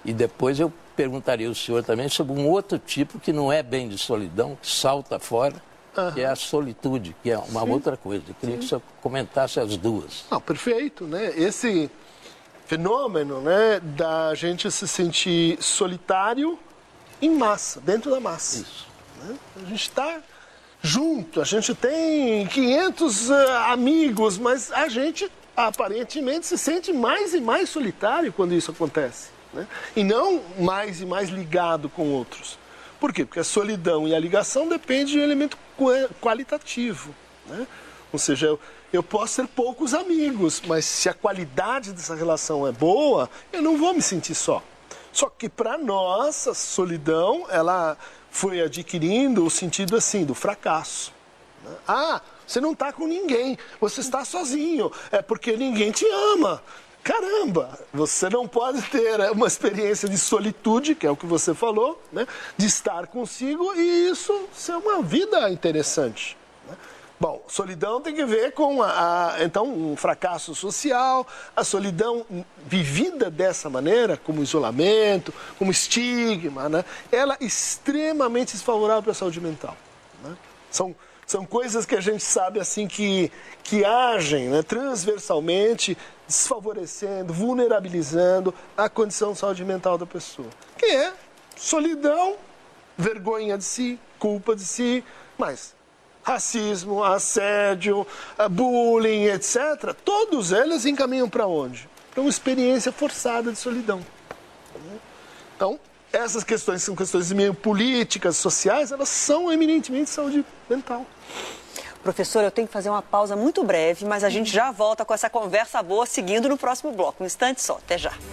E depois eu perguntaria ao senhor também sobre um outro tipo que não é bem de solidão, que salta fora, que é a solitude, que é uma outra coisa. Eu queria que o senhor comentasse as duas. Não, perfeito, né? Esse fenômeno, né, da gente se sentir solitário em massa, dentro da massa. Isso. Né? A gente está junto, a gente tem 500 amigos, mas a gente aparentemente se sente mais e mais solitário quando isso acontece, né? E não mais e mais ligado com outros. Por quê? Porque a solidão e a ligação dependem de um elemento qualitativo, né? Ou seja, eu posso ter poucos amigos, mas se a qualidade dessa relação é boa, eu não vou me sentir só. Só que para nós, a solidão, ela foi adquirindo o sentido assim, do fracasso. Ah, você não está com ninguém, você está sozinho, é porque ninguém te ama. Caramba, você não pode ter uma experiência de solitude, que é o que você falou, né? De estar consigo e isso ser uma vida interessante. Né? Bom, solidão tem que ver com, então, um fracasso social, a solidão vivida dessa maneira, como isolamento, como estigma, né? Ela é extremamente desfavorável para a saúde mental. Né? São coisas que a gente sabe assim que agem, né, transversalmente, desfavorecendo, vulnerabilizando a condição de saúde mental da pessoa. Que é solidão, vergonha de si, culpa de si, mas racismo, assédio, bullying, etc., todos eles encaminham para onde? Para uma experiência forçada de solidão. Então, essas questões são questões meio políticas, sociais, elas são eminentemente saúde mental. Professor, eu tenho que fazer uma pausa muito breve, mas a gente já volta com essa conversa boa, seguindo no próximo bloco. Um instante só, até já.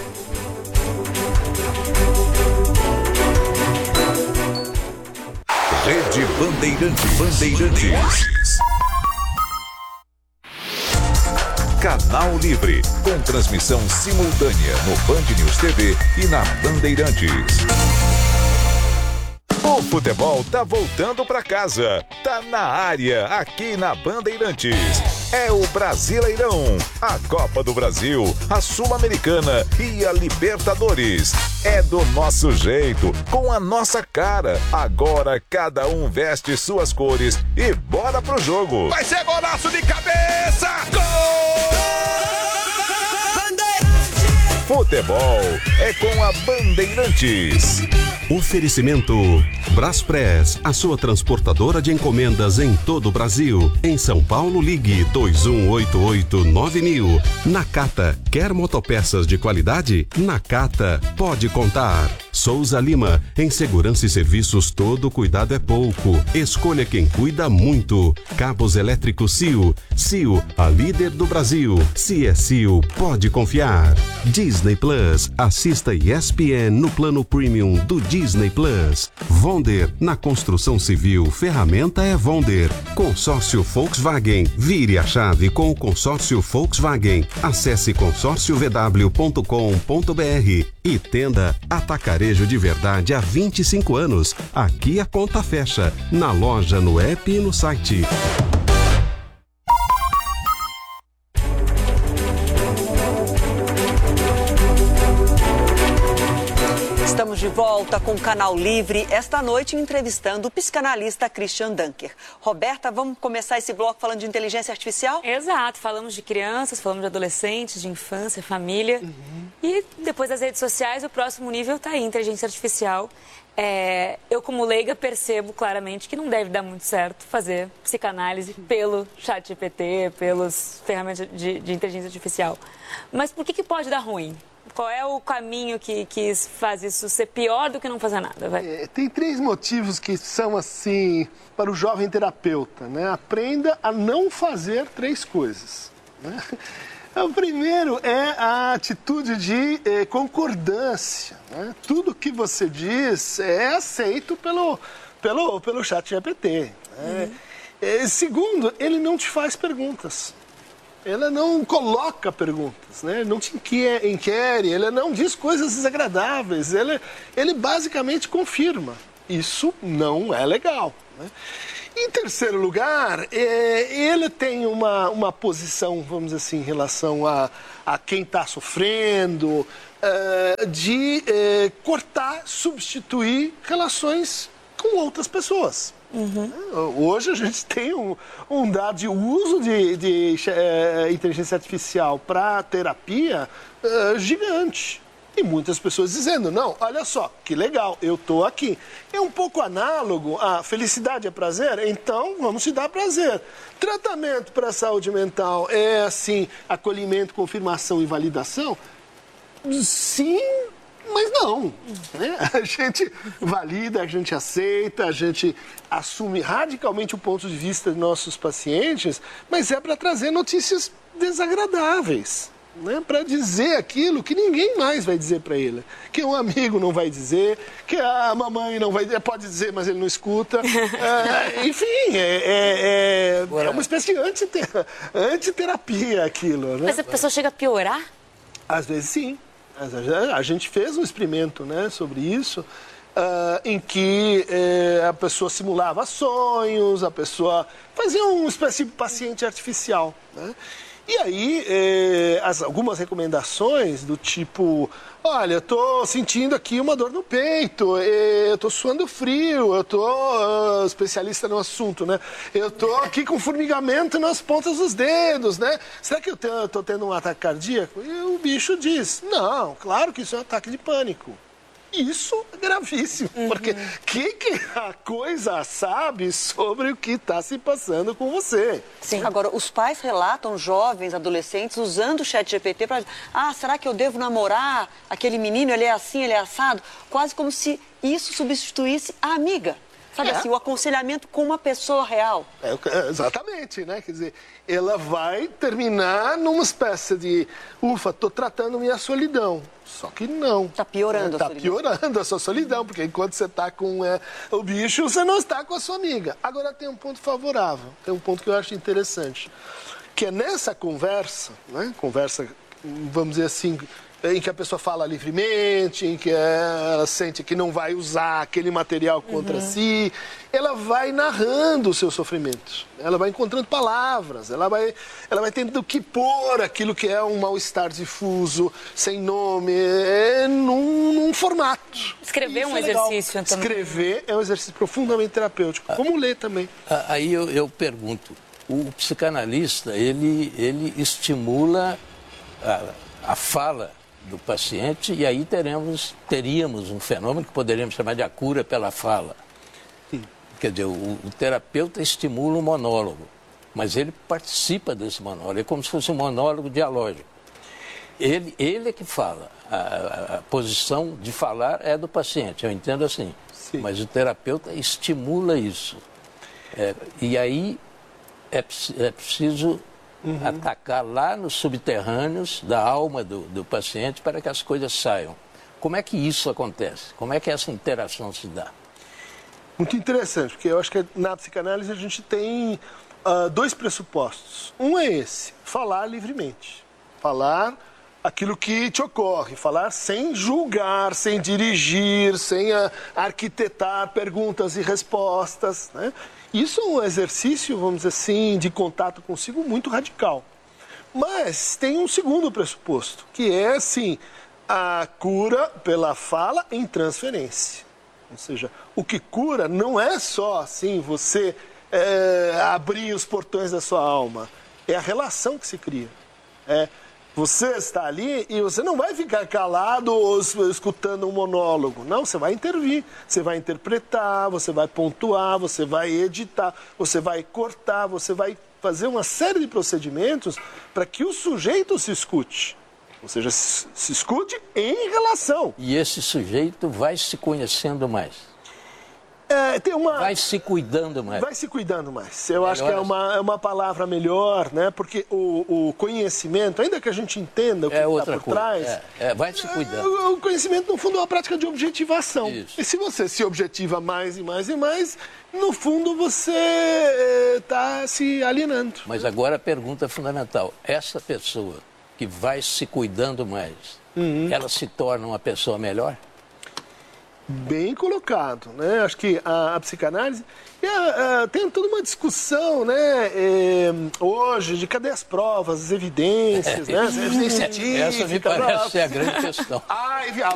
Rede Bandeirantes. Canal Livre, com transmissão simultânea no Band News TV e na Bandeirantes. O futebol tá voltando pra casa. Tá na área, aqui na Bandeirantes. É o Brasileirão, a Copa do Brasil, a Sul-Americana e a Libertadores. É do nosso jeito, com a nossa cara. Agora cada um veste suas cores e bora pro jogo. Vai ser golaço de cabeça! Gol! Futebol é com a Bandeirantes. Oferecimento Braspress, a sua transportadora de encomendas em todo o Brasil. Em São Paulo, ligue 2188-9000. Nakata, quer motopeças de qualidade? Nakata, pode contar. Souza Lima, em segurança e serviços todo cuidado é pouco. Escolha quem cuida muito. Cabos elétricos CIO. CIO, a líder do Brasil. Se é CIO, pode confiar. Disney Plus, assista ESPN no plano premium do Disney Plus. Vonder, na construção civil, ferramenta é Vonder. Consórcio Volkswagen, vire a chave com o consórcio Volkswagen. Acesse consórciovw.com.br e tenda Atacarejo de Verdade há 25 anos. Aqui a conta fecha, na loja, no app e no site. Estamos de volta com o Canal Livre, esta noite entrevistando o psicanalista Christian Dunker. Roberta, vamos começar esse bloco falando de inteligência artificial? Exato, falamos de crianças, falamos de adolescentes, de infância, família. E depois das redes sociais, o próximo nível está aí, inteligência artificial. Eu, como leiga, percebo claramente que não deve dar muito certo fazer psicanálise pelo ChatGPT, pelas ferramentas de inteligência artificial. Mas por que pode dar ruim? Qual é o caminho que faz isso ser pior do que não fazer nada? Tem 3 motivos que são assim para o jovem terapeuta, né? Aprenda a não fazer 3 coisas. Né? O primeiro é a atitude de concordância. Né? Tudo que você diz é aceito pelo ChatGPT. Né? Segundo, ele não te faz perguntas. Ele não coloca perguntas, né? Ele não te inquere, ele não diz coisas desagradáveis, ele basicamente confirma. Isso não é legal. Né? Em terceiro lugar, ele tem uma posição, vamos dizer assim, em relação a quem está sofrendo, de cortar, substituir relações com outras pessoas. Hoje a gente tem um dado de uso de inteligência artificial para terapia gigante. E muitas pessoas dizendo, não, olha só, que legal, eu estou aqui. É um pouco análogo a felicidade é prazer, então vamos te dar prazer. Tratamento para a saúde mental é, assim, acolhimento, confirmação e validação? Sim, mas não. Né? A gente valida, a gente aceita, a gente assume radicalmente o ponto de vista de nossos pacientes, mas é para trazer notícias desagradáveis. Né, para dizer aquilo que ninguém mais vai dizer para ele. Que um amigo não vai dizer, que a mamãe não vai dizer, pode dizer, mas ele não escuta. Enfim, é uma espécie de antiterapia aquilo. Né? Mas a pessoa chega a piorar? Às vezes sim. A gente fez um experimento, né, sobre isso, em que a pessoa simulava sonhos, a pessoa fazia uma espécie de paciente artificial, né? E aí, algumas recomendações do tipo, olha, eu estou sentindo aqui uma dor no peito, eu estou suando frio, eu estou especialista no assunto, né? Eu estou aqui com formigamento nas pontas dos dedos, né? Será que eu estou tendo um ataque cardíaco? E o bicho diz, não, claro que isso é um ataque de pânico. Isso é gravíssimo, porque que a coisa sabe sobre o que está se passando com você? Sim. Agora, os pais relatam jovens, adolescentes, usando o ChatGPT para... será que eu devo namorar aquele menino? Ele é assim, ele é assado? Quase como se isso substituísse a amiga. Sabe assim, o aconselhamento com uma pessoa real. Exatamente, né? Quer dizer, ela vai terminar numa espécie de, estou tratando minha solidão. Só que não. Está piorando a solidão. Está piorando a sua solidão, porque enquanto você está com o bicho, você não está com a sua amiga. Agora tem um ponto favorável, tem um ponto que eu acho interessante, que é nessa conversa, né? Conversa, vamos dizer assim, em que a pessoa fala livremente, em que ela sente que não vai usar aquele material contra si, ela vai narrando os seus sofrimentos, ela vai encontrando palavras, ela vai tendo que pôr aquilo que é um mal-estar difuso, sem nome, num formato. Escrever é um exercício também. Escrever é um exercício profundamente terapêutico, como ler também. Aí eu pergunto, o psicanalista, ele estimula a fala do paciente, e aí teríamos um fenômeno que poderíamos chamar de a cura pela fala. Sim. Quer dizer, o terapeuta estimula o monólogo, mas ele participa desse monólogo, é como se fosse um monólogo dialógico. Ele é que fala, a posição de falar é do paciente, eu entendo assim. Sim. Mas o terapeuta estimula isso. E aí é preciso atacar lá nos subterrâneos da alma do paciente para que as coisas saiam. Como é que isso acontece? Como é que essa interação se dá? Muito interessante, porque eu acho que na psicanálise a gente tem dois pressupostos. Um é esse, falar livremente. Falar aquilo que te ocorre, falar sem julgar, sem dirigir, sem arquitetar perguntas e respostas, né? Isso é um exercício, vamos dizer assim, de contato consigo muito radical. Mas tem um segundo pressuposto, que é, assim, a cura pela fala em transferência. Ou seja, o que cura não é só, assim, você abrir os portões da sua alma. É a relação que se cria. Você está ali e você não vai ficar calado ou escutando um monólogo. Não, você vai intervir, você vai interpretar, você vai pontuar, você vai editar, você vai cortar, você vai fazer uma série de procedimentos para que o sujeito se escute. Ou seja, se escute em relação. E esse sujeito vai se conhecendo mais. Vai se cuidando mais. Vai se cuidando mais. Eu acho que é uma palavra melhor, né? Porque o conhecimento, ainda que a gente entenda o que está por trás... vai se cuidando. O conhecimento, no fundo, é uma prática de objetivação. Isso. E se você se objetiva mais e mais e mais, no fundo você está se alienando. Mas agora a pergunta fundamental. Essa pessoa que vai se cuidando mais, ela se torna uma pessoa melhor? Bem colocado, né? Acho que a psicanálise tem toda uma discussão, né? Hoje, de cadê as provas, as evidências, né? As evidências científicas. Essa me parece ser a grande questão.